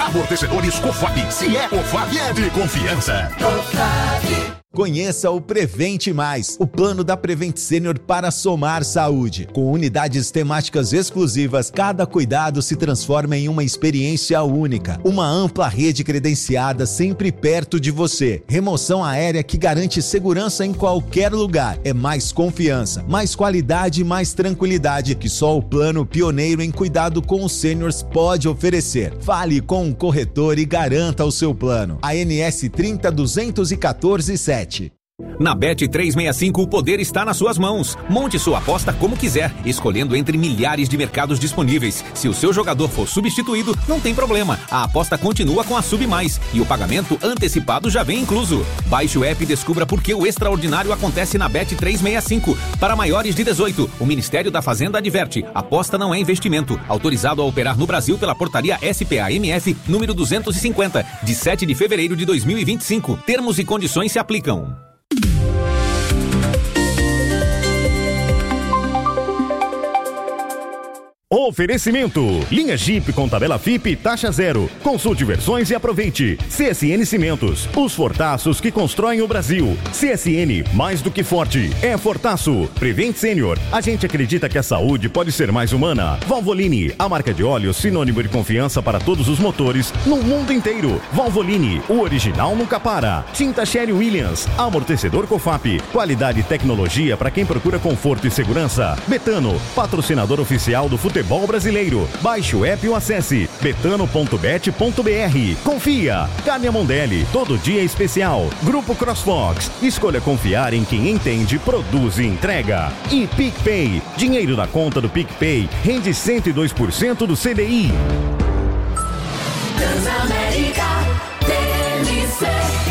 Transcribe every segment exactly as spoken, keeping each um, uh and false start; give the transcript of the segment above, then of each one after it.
Amortecedores Cofap. Se é Cofap, é de confiança. Cofap. Conheça o Prevente Mais, o plano da Prevent Senior para somar saúde. Com unidades temáticas exclusivas, cada cuidado se transforma em uma experiência única. Uma ampla rede credenciada sempre perto de você. Remoção aérea que garante segurança em qualquer lugar. É mais confiança, mais qualidade e mais tranquilidade que só o plano pioneiro em cuidado com os sêniors pode oferecer. Fale com um corretor e garanta o seu plano. A N S trinta duzentos e quatorze sete. Na Bet trezentos e sessenta e cinco, o poder está nas suas mãos. Monte sua aposta como quiser, escolhendo entre milhares de mercados disponíveis. Se o seu jogador for substituído, não tem problema. A aposta continua com a Sub Mais e o pagamento antecipado já vem incluso. Baixe o app e descubra por que o extraordinário acontece na Bet trezentos e sessenta e cinco. Para maiores de dezoito, o Ministério da Fazenda adverte: aposta não é investimento. Autorizado a operar no Brasil pela portaria S P A M F número duzentos e cinquenta, de sete de fevereiro de dois mil e vinte e cinco. Termos e condições se aplicam. Oferecimento: linha Jeep com tabela F I P taxa zero. Consulte versões e aproveite. C S N Cimentos, os fortaços que constroem o Brasil. C S N, mais do que forte, é fortaço. Prevent Senior, a gente acredita que a saúde pode ser mais humana. Valvoline, a marca de óleo sinônimo de confiança para todos os motores no mundo inteiro. Valvoline, o original nunca para. Tinta Sherry Williams, amortecedor Cofap, qualidade e tecnologia para quem procura conforto e segurança. Betano, patrocinador oficial do futebol Futebol brasileiro. Baixe o app ou acesse betano ponto bet ponto b r. Confia. Carne Mondelli, todo dia especial. Grupo CrossFox. Escolha confiar em quem entende, produz e entrega. E PicPay. Dinheiro na conta do PicPay rende cento e dois por cento do C D I. Transamérica, T M C,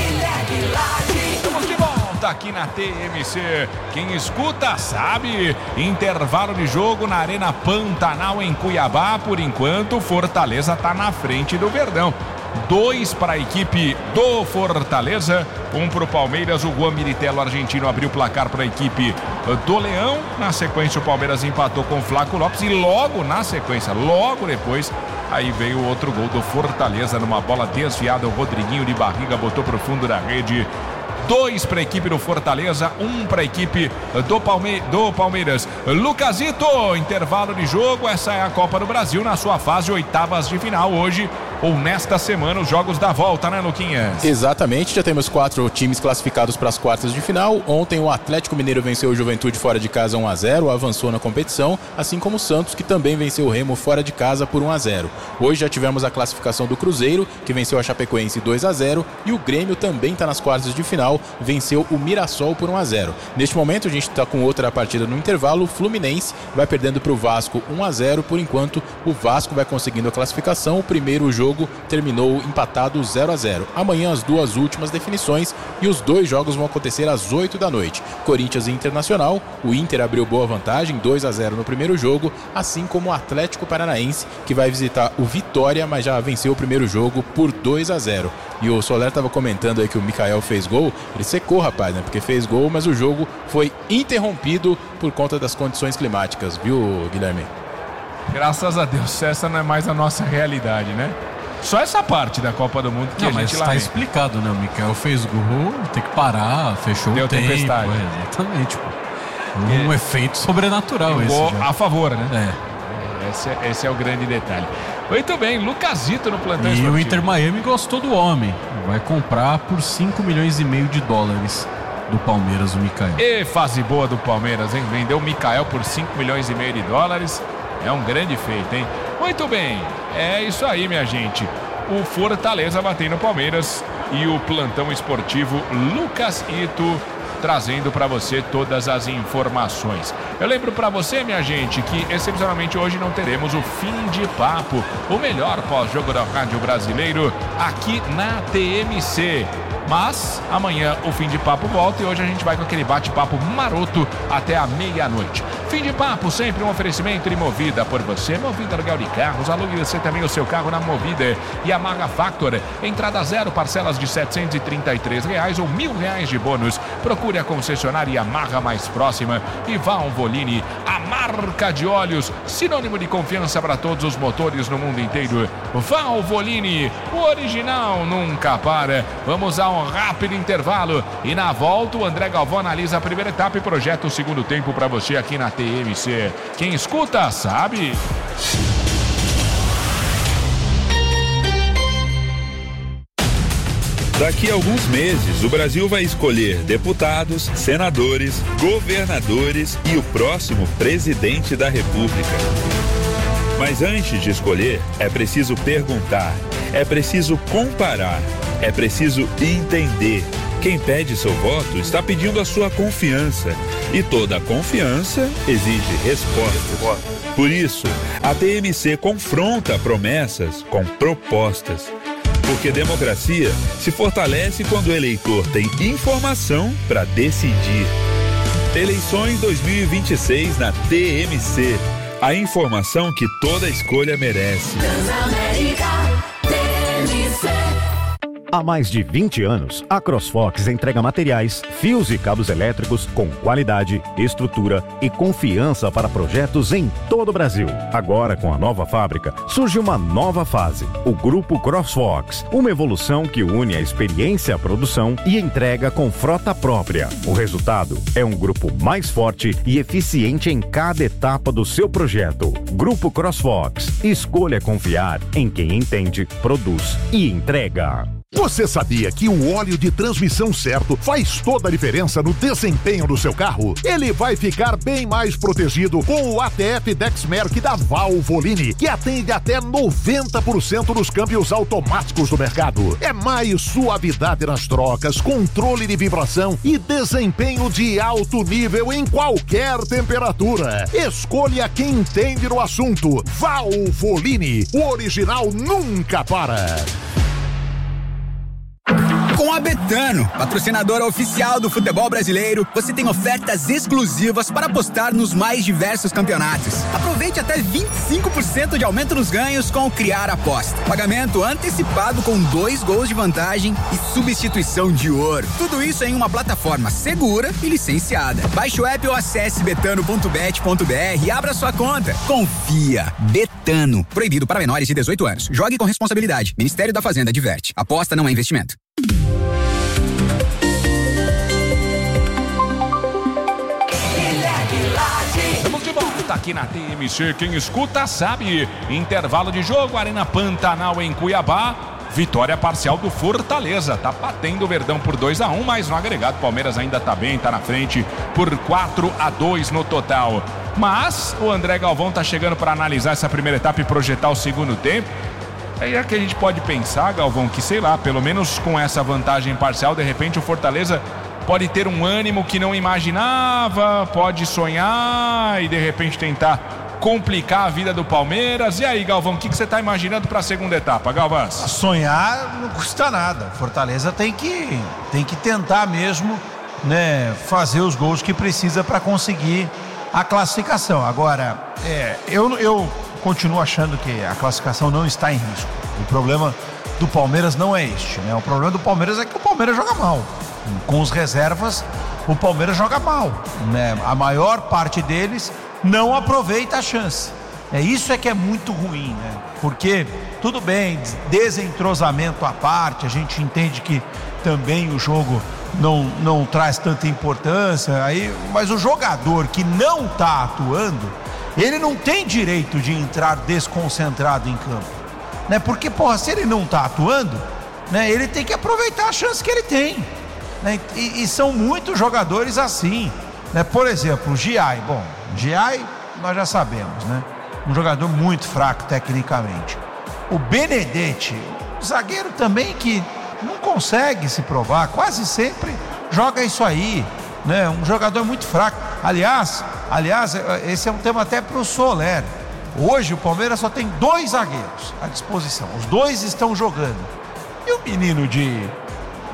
aqui na T M C, quem escuta sabe. Intervalo de jogo na Arena Pantanal em Cuiabá. Por enquanto, Fortaleza está na frente do Verdão. Dois para a equipe do Fortaleza, um para o Palmeiras. O Juan Miritello, argentino, abriu o placar para a equipe do Leão. Na sequência, o Palmeiras empatou com o Flaco Lopes e logo na sequência, logo depois, aí veio o outro gol do Fortaleza numa bola desviada. O Rodriguinho de barriga botou para o fundo da rede. Dois para a equipe do Fortaleza, um para a equipe do, Palme... do Palmeiras. Lucasito, intervalo de jogo. Essa é a Copa do Brasil na sua fase oitavas de final. Hoje ou nesta semana os jogos da volta, né, Luquinhas? Exatamente, já temos quatro times classificados para as quartas de final. Ontem o Atlético Mineiro venceu o Juventude fora de casa um a zero, avançou na competição, assim como o Santos, que também venceu o Remo fora de casa por um a zero. Hoje já tivemos a classificação do Cruzeiro, que venceu a Chapecoense dois a zero, e o Grêmio também está nas quartas de final, venceu o Mirassol por um a zero. Neste momento a gente está com outra partida no intervalo. O Fluminense vai perdendo para o Vasco um a zero. Por enquanto o Vasco vai conseguindo a classificação. O primeiro jogo terminou empatado zero a zero. Amanhã as duas últimas definições e os dois jogos vão acontecer às oito da noite. Corinthians e Internacional. O Inter abriu boa vantagem, dois a zero no primeiro jogo, assim como o Atlético Paranaense, que vai visitar o Vitória, mas já venceu o primeiro jogo por dois a zero. E o Soler estava comentando aí que o Mikael fez gol. Ele secou, rapaz, né? Porque fez gol, mas o jogo foi interrompido por conta das condições climáticas, viu, Guilherme? Graças a Deus, essa não é mais a nossa realidade, né? Só essa parte da Copa do Mundo que não, a gente lá. Mas tá explicado, né? O Mikael fez gol, tem que parar, fechou Deu o tempo. tempestade. É, exatamente, pô. Um é. efeito sobrenatural esse. Gol a favor, né? É. Esse, é. esse é o grande detalhe. Muito bem, Lucasito no plantão E esportivo. o Inter Miami gostou do homem. Vai comprar por cinco milhões e meio de dólares do Palmeiras o Mikael. E fase boa do Palmeiras, hein? Vendeu o Mikael por cinco milhões e meio de dólares. É um grande feito, hein? Muito bem, é isso aí, minha gente. O Fortaleza batendo no Palmeiras e o plantão esportivo Lucas Ito trazendo para você todas as informações. Eu lembro para você, minha gente, que excepcionalmente hoje não teremos o Fim de Papo, o melhor pós-jogo da rádio brasileiro aqui na T M C. Mas amanhã o Fim de Papo volta e hoje a gente vai com aquele bate-papo maroto até a meia-noite. Fim de Papo, sempre um oferecimento de Movida por você. Movida Aluguel de Carros, alugue você também o seu carro na Movida. E a Maga Factor, entrada zero, parcelas de setecentos e trinta e três reais ou mil reais de bônus. Procure a concessionária Yamaha mais próxima. E Valvoline, a marca de óleos, sinônimo de confiança para todos os motores no mundo inteiro. Valvoline, o original nunca para. Vamos a um rápido intervalo e na volta o André Galvão analisa a primeira etapa e projeta o segundo tempo para você aqui na T M C. Quem escuta sabe. Daqui a alguns meses, o Brasil vai escolher deputados, senadores, governadores e o próximo presidente da República. Mas antes de escolher, é preciso perguntar, é preciso comparar, é preciso entender. Quem pede seu voto está pedindo a sua confiança. E toda confiança exige respostas. Por isso, a T M C confronta promessas com propostas. Porque democracia se fortalece quando o eleitor tem informação para decidir. Eleições dois mil e vinte e seis na T M C. A informação que toda escolha merece. Transamérica, T M C. Há mais de vinte anos, a CrossFox entrega materiais, fios e cabos elétricos com qualidade, estrutura e confiança para projetos em todo o Brasil. Agora, com a nova fábrica, surge uma nova fase, o Grupo CrossFox, uma evolução que une a experiência à produção e entrega com frota própria. O resultado é um grupo mais forte e eficiente em cada etapa do seu projeto. Grupo CrossFox, escolha confiar em quem entende, produz e entrega. Você sabia que o óleo de transmissão certo faz toda a diferença no desempenho do seu carro? Ele vai ficar bem mais protegido com o A T F Dexmerc da Valvoline, que atende até noventa por cento dos câmbios automáticos do mercado. É mais suavidade nas trocas, controle de vibração e desempenho de alto nível em qualquer temperatura. Escolha quem entende no assunto. Valvoline, o original nunca para. Com a Betano, patrocinadora oficial do futebol brasileiro, você tem ofertas exclusivas para apostar nos mais diversos campeonatos. Aproveite até vinte e cinco por cento de aumento nos ganhos com o Criar Aposta. Pagamento antecipado com dois gols de vantagem e substituição de ouro. Tudo isso em uma plataforma segura e licenciada. Baixe o app ou acesse betano ponto bet ponto br e abra sua conta. Confia. Betano. Proibido para menores de dezoito anos. Jogue com responsabilidade. Ministério da Fazenda adverte. Aposta não é investimento. Estamos de volta aqui na T M C. Quem escuta sabe. Intervalo de jogo, Arena Pantanal em Cuiabá. Vitória parcial do Fortaleza. Tá batendo o Verdão por dois a um, mas no agregado Palmeiras ainda tá bem, tá na frente por quatro a dois no total. Mas o André Galvão tá chegando para analisar essa primeira etapa e projetar o segundo tempo. Aí é que a gente pode pensar, Galvão, que sei lá, pelo menos com essa vantagem parcial, de repente o Fortaleza pode ter um ânimo que não imaginava, pode sonhar e de repente tentar complicar a vida do Palmeiras. E aí, Galvão, o que, que você está imaginando para a segunda etapa, Galvão? Sonhar não custa nada. Fortaleza tem que, tem que tentar mesmo, né, fazer os gols que precisa para conseguir a classificação. Agora, é, eu, eu continuo achando que a classificação não está em risco. O problema do Palmeiras não é este, né? O problema do Palmeiras é que o Palmeiras joga mal. Com os reservas, o Palmeiras joga mal, né? A maior parte deles não aproveita a chance. É isso é que é muito ruim, né? Porque, tudo bem, desentrosamento à parte, a gente entende que também o jogo não, não traz tanta importância, aí, mas o jogador que não está atuando, ele não tem direito de entrar desconcentrado em campo, né? Porque, porra, se ele não está atuando, né, ele tem que aproveitar a chance que ele tem. Né? E, e são muitos jogadores assim, né? Por exemplo, o Giai. Bom, o Giai nós já sabemos, né? Um jogador muito fraco tecnicamente. O Benedetti, um zagueiro também que não consegue se provar, quase sempre joga isso aí, né? Um jogador muito fraco. Aliás, aliás, esse é um tema até para o Soler. Hoje o Palmeiras só tem dois zagueiros à disposição. Os dois estão jogando. E o menino de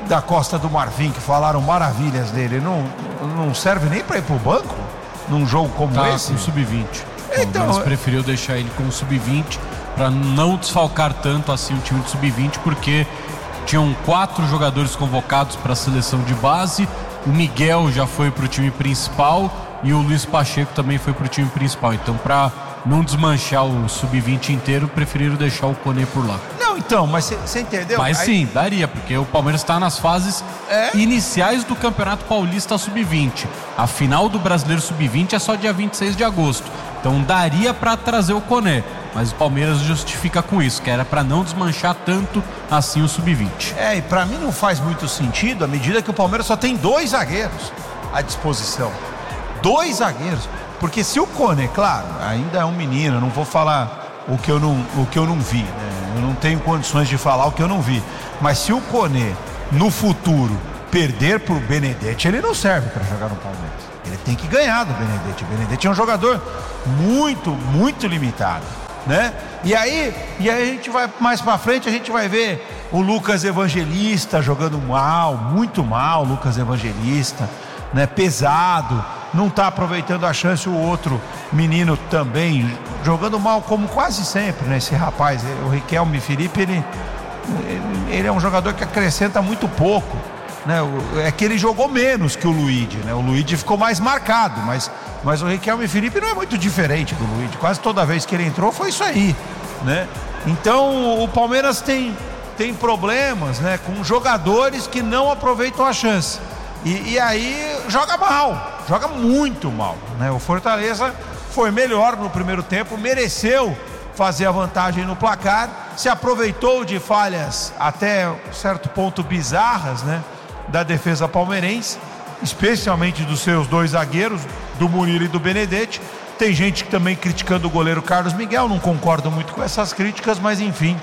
da Costa do Marfim, que falaram maravilhas dele, não, não serve nem para ir pro banco num jogo como tá, esse? Com sub vinte. Então, Mas preferiu deixar ele com sub vinte para não desfalcar tanto assim o time de sub vinte, porque tinham quatro jogadores convocados para a seleção de base. O Miguel já foi para o time principal e o Luiz Pacheco também foi para o time principal. Então, para não desmanchar o sub vinte inteiro, preferiram deixar o Koné por lá. Não, então, mas você entendeu? Mas Aí... sim, daria, porque o Palmeiras está nas fases é? iniciais do Campeonato Paulista sub vinte. A final do Brasileiro sub vinte é só dia vinte e seis de agosto. Então daria para trazer o Koné, mas o Palmeiras justifica com isso, que era para não desmanchar tanto assim o sub vinte. É, e para mim não faz muito sentido à medida que o Palmeiras só tem dois zagueiros à disposição. Dois zagueiros. Porque se o Koné, claro, ainda é um menino, eu não vou falar o que eu não, o que eu não vi, né? Eu não tenho condições de falar o que eu não vi. Mas se o Koné, no futuro, perder pro Benedetti, ele não serve para jogar no Palmeiras. Ele tem que ganhar do Benedetti. O Benedetti é um jogador muito, muito limitado, né? E aí, e aí a gente vai mais para frente, a gente vai ver o Lucas Evangelista jogando mal, muito mal, Lucas Evangelista, né? Pesado, não tá aproveitando a chance. O outro menino também jogando mal, como quase sempre, né? Esse rapaz, o Riquelme Felipe, ele, ele é um jogador que acrescenta muito pouco, né? É que ele jogou menos que o Luigi, né? O Luigi ficou mais marcado, mas, mas o Riquelme Felipe não é muito diferente do Luigi. Quase toda vez que ele entrou foi isso aí, né? Então o Palmeiras tem, tem problemas, né? Com jogadores que não aproveitam a chance. E, e aí joga mal, joga muito mal, né? O Fortaleza foi melhor no primeiro tempo, mereceu fazer a vantagem no placar, se aproveitou de falhas até certo ponto bizarras, né? Da defesa palmeirense, especialmente dos seus dois zagueiros, do Murilo e do Benedetti. Tem gente também criticando o goleiro Carlos Miguel, não concordo muito com essas críticas, mas enfim,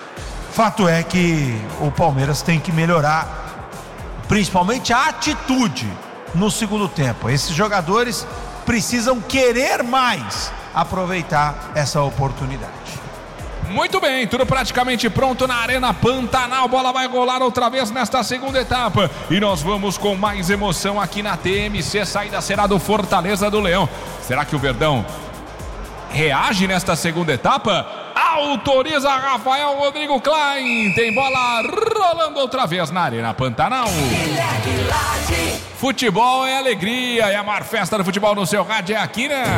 fato é que o Palmeiras tem que melhorar principalmente a atitude no segundo tempo. Esses jogadores precisam querer mais aproveitar essa oportunidade. Muito bem, tudo praticamente pronto na Arena Pantanal. Bola vai rolar outra vez nesta segunda etapa. E nós vamos com mais emoção aqui na T M C. Saída será do Fortaleza do Leão. Será que o Verdão reage nesta segunda etapa? Autoriza Rafael Rodrigo Klein. Tem bola rolando outra vez na Arena Pantanal. Futebol é alegria. É a maior festa do futebol no seu rádio. É aqui, né?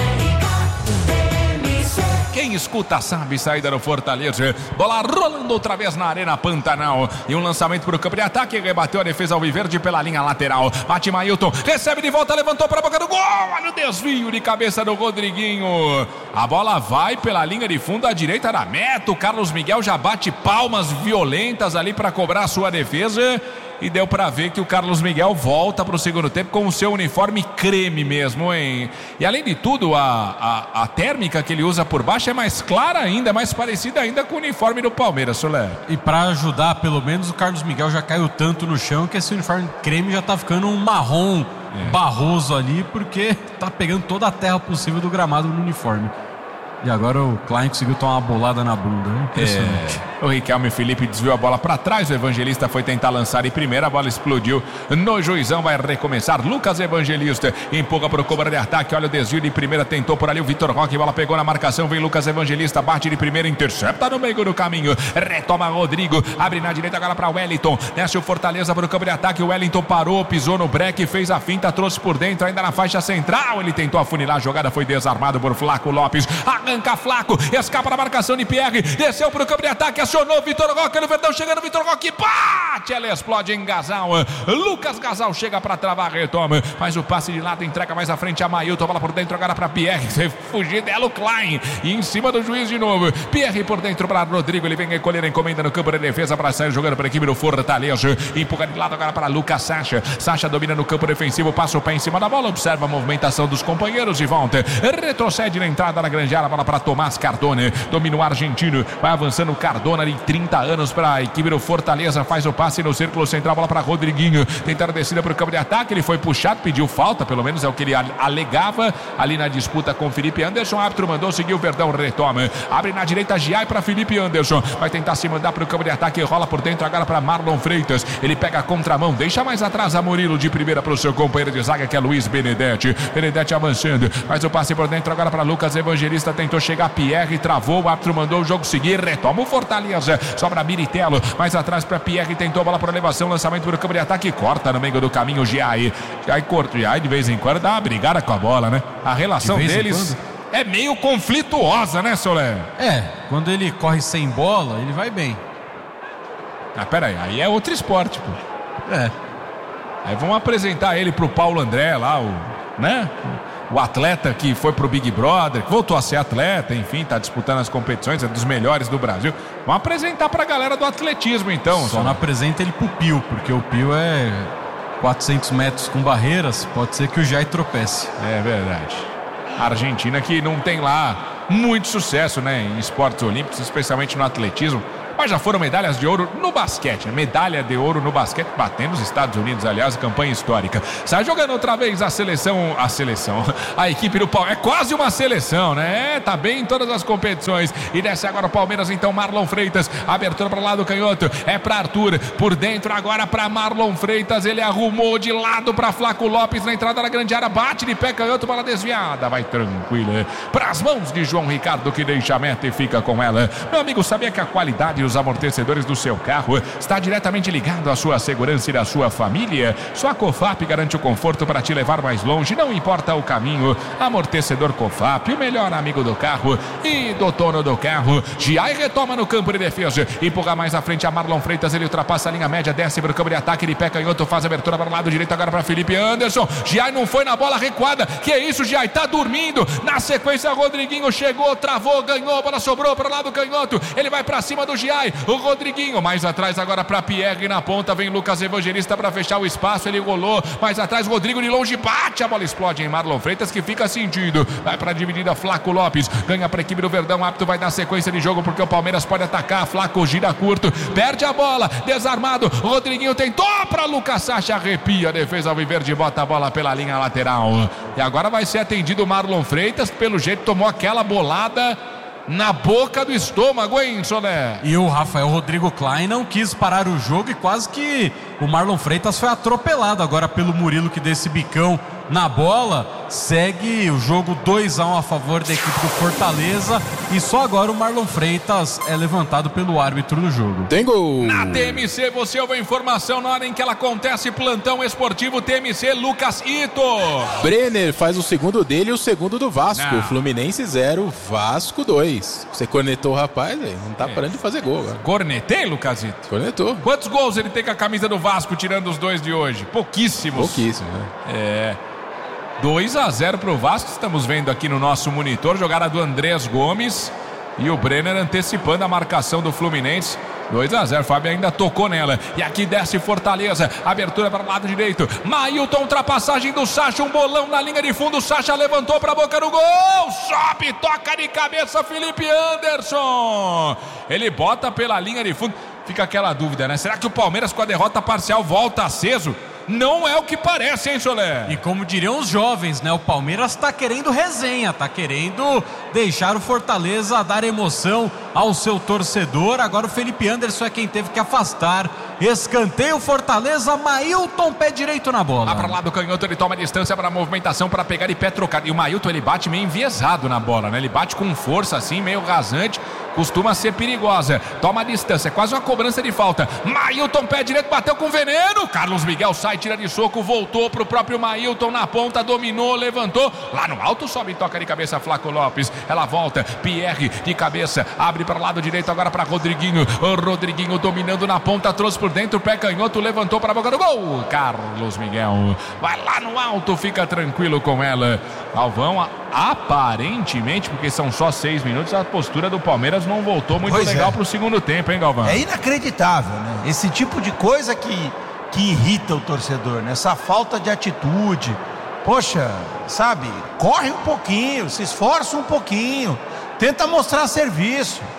Quem escuta sabe, saída no Fortaleza. Bola rolando outra vez na Arena Pantanal. E um lançamento para o campo de ataque. Rebateu a defesa alviverde pela linha lateral. Bate Mailton, recebe de volta, levantou para a boca do gol. Olha o desvio de cabeça do Rodriguinho. A bola vai pela linha de fundo à direita da meta. O Carlos Miguel já bate palmas violentas ali para cobrar a sua defesa. E deu pra ver que o Carlos Miguel volta pro segundo tempo com o seu uniforme creme mesmo, hein? E além de tudo, a, a, a térmica que ele usa por baixo é mais clara ainda, mais parecida ainda com o uniforme do Palmeiras, Solé. E pra ajudar, pelo menos, o Carlos Miguel já caiu tanto no chão que esse uniforme creme já tá ficando um marrom é. barroso ali, porque tá pegando toda a terra possível do gramado no uniforme. E agora o Klein conseguiu tomar uma bolada na bunda, né? Impressionante. É. O Riquelme Felipe desviou a bola para trás. O Evangelista foi tentar lançar em primeira. A bola explodiu no juizão. Vai recomeçar. Lucas Evangelista empurra para o cobra de ataque. Olha o desvio de primeira. Tentou por ali o Vitor Roque. Bola pegou na marcação. Vem Lucas Evangelista. Bate de primeira. Intercepta no meio do caminho. Retoma Rodrigo. Abre na direita agora para o Wellington. Desce o Fortaleza para o campo de ataque. O Wellington parou. Pisou no breque. Fez a finta. Trouxe por dentro. Ainda na faixa central. Ele tentou afunilar. A jogada foi desarmado por Flaco Lopes. Arranca Flaco. Escapa na marcação de Pierre. Desceu para o campo de ataque. Acionou Vitor Roque no Verdão, chegando Vitor Roque, bate, ela explode em Gasal. Lucas Gasal chega para travar, retoma, faz o passe de lado, entrega mais à frente a Mailton, bola por dentro agora para Pierre, se fugir dela o Klein, e em cima do juiz de novo, Pierre por dentro para Rodrigo, ele vem recolher a encomenda no campo de defesa para sair jogando para a equipe do Fortaleza, empurra de lado agora para Lucas Sacha, Sacha domina no campo defensivo, passa o pé em cima da bola, observa a movimentação dos companheiros e volta, retrocede na entrada da grande área, bola para Tomás Cardone, domina o argentino, vai avançando o Cardone, maratona de trinta anos para a equipe do Fortaleza. Faz o passe no círculo central, bola para Rodriguinho. Tentaram a descida para o campo de ataque. Ele foi puxado, pediu falta, pelo menos é o que ele alegava ali na disputa com Felipe Anderson. O árbitro mandou seguir, o Verdão retoma. Abre na direita, Giai para Felipe Anderson. Vai tentar se mandar para o campo de ataque. Rola por dentro agora para Marlon Freitas. Ele pega a contramão, deixa mais atrás a Murilo de primeira para o seu companheiro de zaga, que é Luiz Benedetti. Benedetti avançando. Faz o passe por dentro agora para Lucas Evangelista. Tentou chegar Pierre, travou. O árbitro mandou o jogo seguir. Retoma o Fortaleza. Sobra Miritello. Mais atrás para Pierre. Tentou bola por elevação. Lançamento para o campo de ataque. Corta no meio do caminho. Giai. Giai corta. Giai de vez em quando dá uma brigada com a bola, né? A relação de deles é meio conflituosa, né, Solé? É, quando ele corre sem bola, ele vai bem. Ah, pera aí, aí é outro esporte, pô. É. Aí vamos apresentar ele pro Paulo André lá, o, né? O atleta que foi pro Big Brother, que voltou a ser atleta, enfim, tá disputando as competições, é dos melhores do Brasil. Vamos apresentar pra galera do atletismo, então. Só Solé. Não apresenta ele pro Pio, porque o Pio é quatrocentos metros com barreiras, pode ser que o Jai tropece. É verdade. A Argentina que não tem lá muito sucesso, né, em esportes olímpicos, especialmente no atletismo. Mas já foram medalhas de ouro no basquete, né? Medalha de ouro no basquete, batendo os Estados Unidos, aliás, campanha histórica. Sai jogando outra vez a seleção, a seleção, a equipe do Palmeiras, é quase uma seleção, né? É, tá bem em todas as competições. E desce agora o Palmeiras, então Marlon Freitas, abertura para o lado canhoto, é para Arthur, por dentro agora para Marlon Freitas, ele arrumou de lado para Flaco Lopes na entrada da grande área, bate de pé canhoto, bola desviada, vai tranquila, para as mãos de João Ricardo, que deixa a meta e fica com ela. Meu amigo, sabia que a qualidade os amortecedores do seu carro está diretamente ligado à sua segurança e da sua família? Só a Cofap garante o conforto para te levar mais longe, não importa o caminho. Amortecedor Cofap, o melhor amigo do carro e do dono do carro. Giai retoma no campo de defesa, empurra mais à frente a Marlon Freitas, ele ultrapassa a linha média, desce para o campo de ataque, ele pé canhoto, faz a abertura para o lado direito agora para Felipe Anderson. Giai não foi na bola recuada, que é isso, Giai tá dormindo. Na sequência Rodriguinho chegou, travou, ganhou, a bola sobrou para o lado canhoto, ele vai para cima do Giai. O Rodriguinho, mais atrás agora para Pierre, na ponta vem Lucas Evangelista para fechar o espaço, ele rolou, mais atrás Rodrigo de longe, bate, a bola explode em Marlon Freitas, que fica sentindo, vai para a dividida Flaco Lopes, ganha para a equipe do Verdão, o árbitro vai dar sequência de jogo porque o Palmeiras pode atacar, Flaco gira curto, perde a bola, desarmado, Rodriguinho tentou para Lucas Sacha, arrepia, a defesa alviverde bota a bola pela linha lateral, e agora vai ser atendido o Marlon Freitas, pelo jeito tomou aquela bolada na boca do estômago, hein, Solé? E o Rafael Rodrigo Klein não quis parar o jogo e quase que o Marlon Freitas foi atropelado agora pelo Murilo, que desse bicão na bola. Segue o jogo dois a um a favor da equipe do Fortaleza e só agora o Marlon Freitas é levantado pelo árbitro do jogo. Tem gol! Na T M C você ouve a informação na hora em que ela acontece, plantão esportivo T M C, Lucas Ito. Brenner faz o segundo dele e o segundo do Vasco. Não. Fluminense zero, Vasco dois. Você cornetou o rapaz, véio, não tá é. parando de fazer gol agora. Cornetei, Lucas Ito? Cornetou. Quantos gols ele tem com a camisa do Vasco, tirando os dois de hoje? Pouquíssimos. Pouquíssimos, né? É... dois a zero para o Vasco, estamos vendo aqui no nosso monitor, jogada do Andrés Gomes e o Brenner antecipando a marcação do Fluminense. dois a zero, Fábio ainda tocou nela, e aqui desce Fortaleza, abertura para o lado direito, Mailton, ultrapassagem do Sacha, um bolão na linha de fundo, Sacha levantou para a boca do gol, sobe, toca de cabeça Felipe Anderson, ele bota pela linha de fundo. Fica aquela dúvida, né? Será que o Palmeiras com a derrota parcial volta aceso? Não é o que parece, hein, Solé? E como diriam os jovens, né? O Palmeiras tá querendo resenha, tá querendo deixar o Fortaleza dar emoção ao seu torcedor. Agora o Felipe Anderson é quem teve que afastar. Escanteio Fortaleza, Mailton, pé direito na bola. Lá para lá do canhoto, ele toma distância para a movimentação, para pegar e pé trocado. E o Mailton, ele bate meio enviesado na bola, né? Ele bate com força assim, meio rasante. Costuma ser perigosa. Toma a distância, é quase uma cobrança de falta. Mailton, pé direito, bateu com veneno. Carlos Miguel sai, tira de soco, voltou pro próprio Mailton na ponta, dominou, levantou. Lá no alto, sobe e toca de cabeça Flaco Lopes. Ela volta, Pierre de cabeça, abre para o lado direito agora para Rodriguinho. O Rodriguinho dominando na ponta, trouxe por dentro, pé canhoto, levantou para a boca do gol. Carlos Miguel vai lá no alto, fica tranquilo com ela. Galvão, aparentemente, porque são só seis minutos, a postura do Palmeiras não voltou muito pois legal é. pro segundo tempo, hein, Galvão? É inacreditável, né? Esse tipo de coisa que, que irrita o torcedor, né? Essa falta de atitude. Poxa, sabe? Corre um pouquinho, se esforça um pouquinho, tenta mostrar serviço.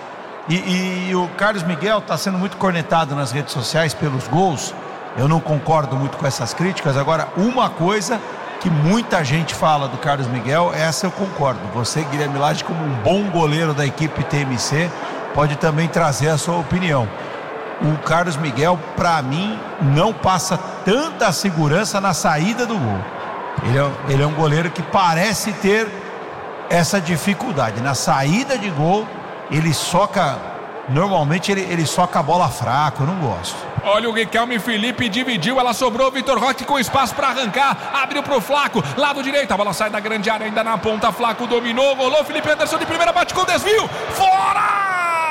E, e o Carlos Miguel está sendo muito cornetado nas redes sociais pelos gols. Eu não concordo muito com essas críticas. Agora, uma coisa que muita gente fala do Carlos Miguel, essa eu concordo. Você, Guilherme Lage, como um bom goleiro da equipe T M C, pode também trazer a sua opinião. O Carlos Miguel, para mim, não passa tanta segurança na saída do gol. Ele é, ele é um goleiro que parece ter essa dificuldade. Na saída de gol, ele soca, normalmente ele, ele soca a bola fraca, eu não gosto. Olha o Riquelme Felipe, dividiu, ela sobrou, Vitor Roque com espaço para arrancar, abriu pro Flaco, lado direito, a bola sai da grande área, ainda na ponta, Flaco dominou, rolou, Felipe Anderson de primeira, bate com desvio, fora!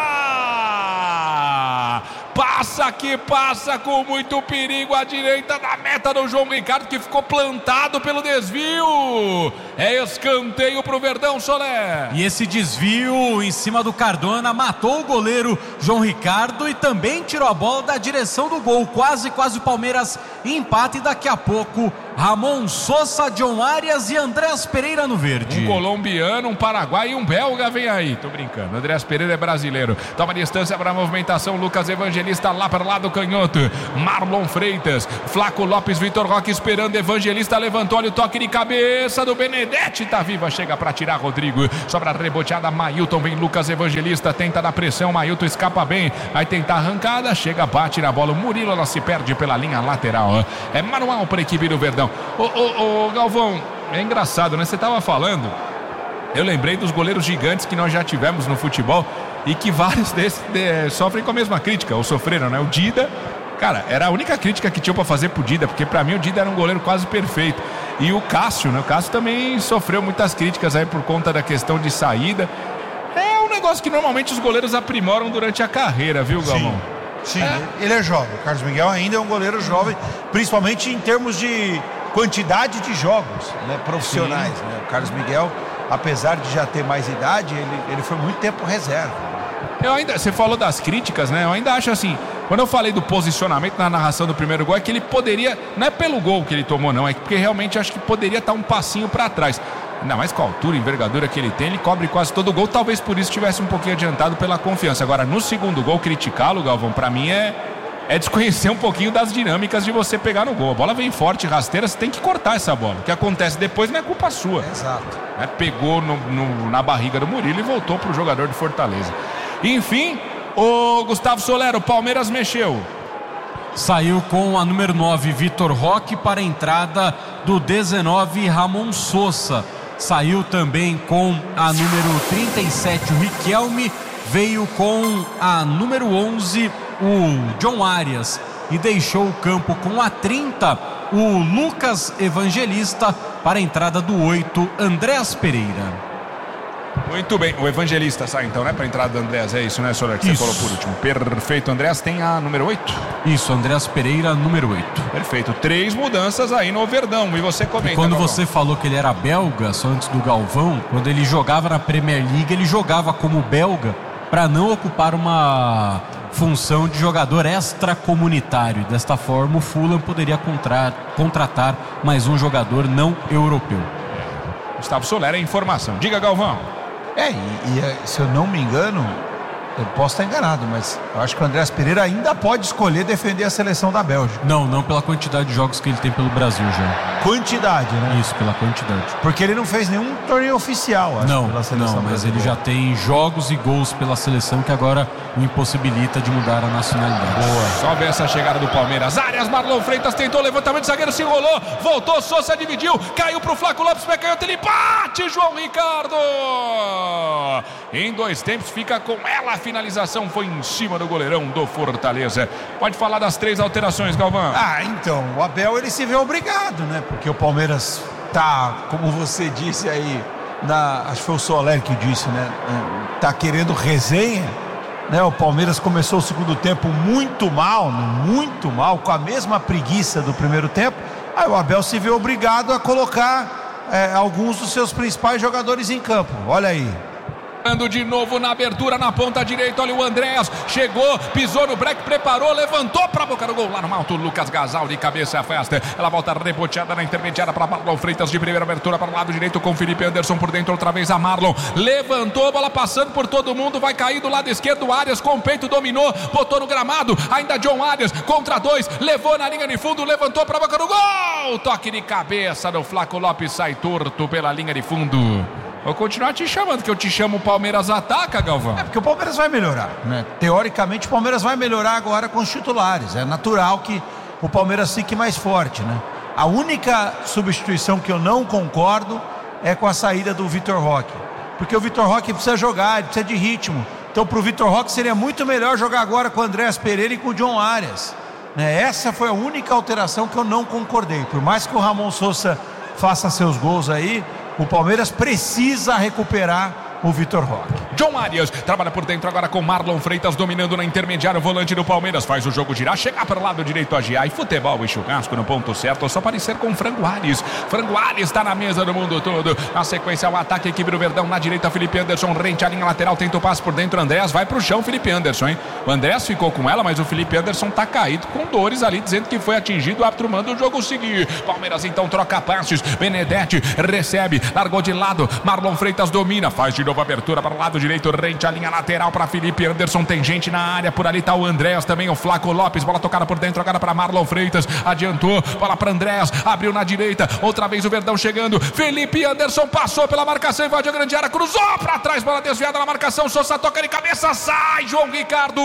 Passa que passa com muito perigo à direita da meta do João Ricardo, que ficou plantado pelo desvio. É escanteio pro Verdão, Soler. E esse desvio em cima do Cardona matou o goleiro João Ricardo e também tirou a bola da direção do gol. Quase, quase o Palmeiras empata e daqui a pouco Ramon Sosa, John Arias e Andrés Pereira no verde. Um colombiano, um paraguai e um belga vem aí. Tô brincando, Andrés Pereira é brasileiro. Toma distância para a movimentação, Lucas Evangelista lá para o lado canhoto, Marlon Freitas, Flaco Lopes, Vitor Roque esperando, Evangelista levantou, olha o toque de cabeça do Benedetti, tá viva, chega para tirar Rodrigo, sobra reboteada, Mailton, vem Lucas Evangelista, tenta dar pressão, Mailton escapa bem, vai tentar arrancada, chega, bate na bola, o Murilo, ela se perde pela linha lateral, é manual para a equipe do Verdão. Ô, ô, ô, Galvão, é engraçado, né? Você tava falando, eu lembrei dos goleiros gigantes que nós já tivemos no futebol e que vários desses de, sofrem com a mesma crítica, ou sofreram, né? O Dida, cara, era a única crítica que tinha pra fazer pro Dida, porque pra mim o Dida era um goleiro quase perfeito. E o Cássio, né? O Cássio também sofreu muitas críticas aí por conta da questão de saída. É um negócio que normalmente os goleiros aprimoram durante a carreira, viu, Galvão? Sim, Sim é. Ele é jovem. O Carlos Miguel ainda é um goleiro jovem, principalmente em termos de quantidade de jogos, né, profissionais, né? O Carlos Miguel, apesar de já ter mais idade, ele, ele foi muito tempo reserva. Eu ainda, você falou das críticas, né? Eu ainda acho assim, quando eu falei do posicionamento na narração do primeiro gol, é que ele poderia, não é pelo gol que ele tomou não, é porque realmente acho que poderia estar um passinho para trás. Ainda mais com a altura e envergadura que ele tem, ele cobre quase todo o gol, talvez por isso estivesse um pouquinho adiantado pela confiança. Agora, no segundo gol, criticá-lo, Galvão, para mim é... é desconhecer um pouquinho das dinâmicas de você pegar no gol. A bola vem forte, rasteira, você tem que cortar essa bola. O que acontece depois não é culpa sua. Exato. É, pegou no, no, na barriga do Murilo e voltou pro jogador de Fortaleza. Enfim, o Gustavo Soler, o Palmeiras mexeu. Saiu com a número nove, Vitor Roque, para a entrada do dezenove, Ramon Sosa. Saiu também com a número trinta e sete, o Riquelme. Veio com a número onze, o John Arias, e deixou o campo com a trinta, o Lucas Evangelista, para a entrada do oito, Andrés Pereira. Muito bem, o Evangelista sai então, né, para a entrada do Andrés, é isso, né, Soler, que você falou por último. Perfeito, Andrés tem a número oito? Isso, Andrés Pereira, número oito. Perfeito, três mudanças aí no Verdão, e você comenta. E quando Galvão, você falou que ele era belga, só antes do Galvão, quando ele jogava na Premier League, ele jogava como belga, para não ocupar uma função de jogador extracomunitário. Desta forma, o Fulham poderia contra- contratar mais um jogador não europeu. Gustavo Soler, é informação. Diga, Galvão. É, e, e se eu não me engano, eu posso estar enganado, mas eu acho que o Andrés Pereira ainda pode escolher defender a seleção da Bélgica. Não, não pela quantidade de jogos que ele tem pelo Brasil já. Quantidade, né? Isso, pela quantidade. Porque ele não fez nenhum torneio oficial, acho, não, pela seleção não, mas brasileira. ele já tem jogos e gols pela seleção que agora o impossibilita de mudar a nacionalidade. Boa. Só ver essa chegada do Palmeiras. Arias, Marlon Freitas tentou o levantamento, zagueiro se enrolou, voltou, Sosa dividiu, caiu pro Flaco Lopes, pé canhoto, ele bate, João Ricardo! Em dois tempos, fica com ela, a finalização foi em cima do goleirão do Fortaleza. Pode falar das três alterações, Galvão. Ah, então, o Abel, ele se vê obrigado, né? Porque o Palmeiras tá, como você disse aí, na, acho que foi o Soler que disse, né? Tá querendo resenha, né? O Palmeiras começou o segundo tempo muito mal, muito mal, com a mesma preguiça do primeiro tempo. Aí o Abel se vê obrigado a colocar é, alguns dos seus principais jogadores em campo. Olha aí. De novo na abertura, na ponta direita, olha o Andréas, chegou, pisou no break, preparou, levantou pra boca do gol, lá no alto, Lucas Gasal de cabeça afasta, ela volta reboteada na intermediária para Marlon Freitas, de primeira abertura para o lado direito com Felipe Anderson por dentro, outra vez a Marlon, levantou, bola passando por todo mundo, vai cair do lado esquerdo, Arias com o peito, dominou, botou no gramado, ainda John Arias, contra dois, levou na linha de fundo, levantou pra boca do gol, toque de cabeça do Flaco Lopes, sai torto pela linha de fundo. Vou continuar te chamando, que eu te chamo, o Palmeiras ataca, Galvão. É porque o Palmeiras vai melhorar, né? Teoricamente o Palmeiras vai melhorar agora com os titulares. É natural que o Palmeiras fique mais forte, né? A única substituição que eu não concordo é com a saída do Vitor Roque. Porque o Vitor Roque precisa jogar, ele precisa de ritmo. Então pro Vitor Roque seria muito melhor jogar agora com o Andréas Pereira e com o John Arias, né? Essa foi a única alteração que eu não concordei. Por mais que o Ramon Sousa faça seus gols aí, o Palmeiras precisa recuperar o Vitor Roque. John Arias trabalha por dentro agora com Marlon Freitas dominando na intermediária, o volante do Palmeiras faz o jogo girar, chegar para o lado direito a Giai, futebol e churrasco no ponto certo, só parecer com Frango Arias. Frango Arias está na mesa do mundo todo. Na sequência o ataque, equipe do Verdão na direita, Felipe Anderson rente à linha lateral, tenta o passe por dentro, Andréas vai pro chão, Felipe Anderson, hein? O Andréas ficou com ela, mas o Felipe Anderson tá caído com dores ali, dizendo que foi atingido, o árbitro manda o jogo seguir. Palmeiras então troca passes, Benedetti recebe, largou de lado, Marlon Freitas domina, faz de novo abertura para o lado direito, rente a linha lateral para Felipe Anderson, tem gente na área, por ali tá o Andréas, também o Flaco Lopes, bola tocada por dentro agora para Marlon Freitas, adiantou, bola para Andréas, abriu na direita, outra vez o Verdão chegando, Felipe Anderson passou pela marcação, invadiu a grande área, cruzou para trás, bola desviada na marcação, Sousa toca de cabeça, sai João Ricardo,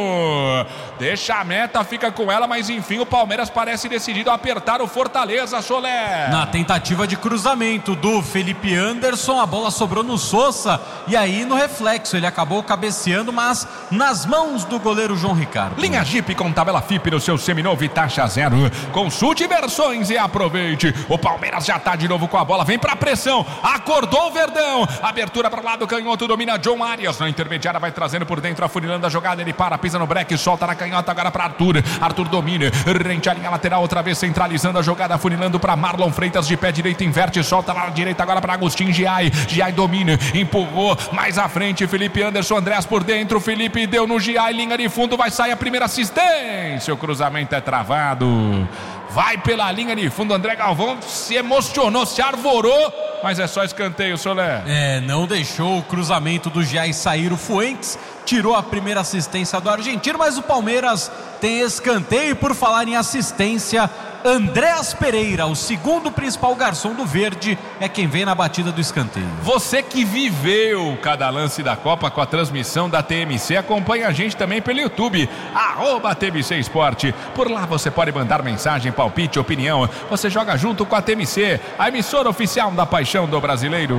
deixa a meta, fica com ela, mas enfim o Palmeiras parece decidido a apertar o Fortaleza, Solé. Na tentativa de cruzamento do Felipe Anderson, a bola sobrou no Sousa, e aí no reflexo ele acabou cabeceando, mas nas mãos do goleiro João Ricardo. Linha Jeep com tabela F I P no seu seminovo e taxa zero. Consulte versões e aproveite. O Palmeiras já tá de novo com a bola, vem pra pressão, acordou o Verdão, abertura para o lado canhoto, domina John Arias, na intermediária vai trazendo por dentro, afunilando a jogada, ele para, pisa no breque, solta na canhota agora para Arthur, Arthur domina, rente a linha lateral, outra vez centralizando a jogada, afunilando para Marlon Freitas, de pé direito inverte, solta na direita agora para Agostinho Giai, Giai domina, empurrou, mais à frente, Felipe Anderson, Andréas por dentro, Felipe deu no Giai, linha de fundo, vai sair a primeira assistência, o cruzamento é travado, vai pela linha de fundo, André Galvão se emocionou, se arvorou, mas é só escanteio, Solé. É, não deixou o cruzamento do Giai sair, o Fuentes tirou a primeira assistência do argentino, mas o Palmeiras tem escanteio. E por falar em assistência, Andréas Pereira, o segundo principal garçom do Verde, é quem vem na batida do escanteio. Você que viveu cada lance da Copa com a transmissão da T M C, acompanha a gente também pelo YouTube, arroba T M C Esporte. Por lá você pode mandar mensagem, palpite, opinião. Você joga junto com a T M C, a emissora oficial da paixão do brasileiro.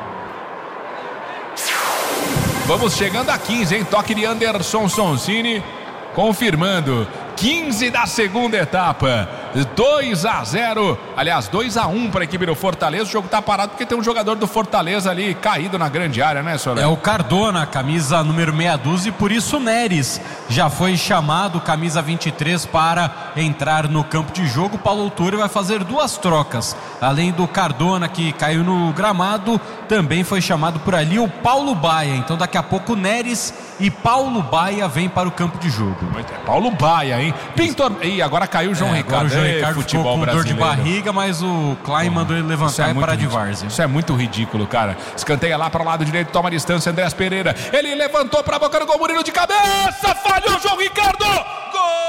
Vamos chegando a quinze, hein? Toque de Anderson Sonsini, confirmando. quinze da segunda etapa, dois a zero, aliás dois a um para a equipe do Fortaleza. O jogo tá parado porque tem um jogador do Fortaleza ali caído na grande área, né, Solé? É o Cardona, camisa número meia dúzia, e por isso o Neres já foi chamado, camisa vinte e três, para entrar no campo de jogo. Paulo Autuori vai fazer duas trocas, além do Cardona que caiu no gramado, também foi chamado por ali o Paulo Baia. Então daqui a pouco o Neres e Paulo Baia vêm para o campo de jogo. É Paulo Baia, hein? Pintor. Ih, agora caiu o João é, Ricardo. O João Ei, Ricardo ficou com dor de barriga, mas o Klein mandou ele levantar é e parar de várzea. Isso é muito ridículo, cara. Escanteia lá para o lado direito, toma a distância, Andréas Pereira. Ele levantou para a boca do gol, Murilo de cabeça, falhou o João Ricardo. Gol!